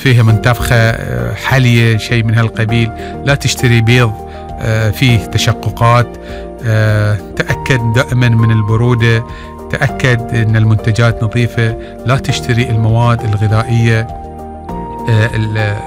فيها منتفخة، حلية، شيء من هالقبيل. لا تشتري بيض فيه تشققات. تأكد دائما من البرودة، تأكد أن المنتجات نظيفة. لا تشتري المواد الغذائية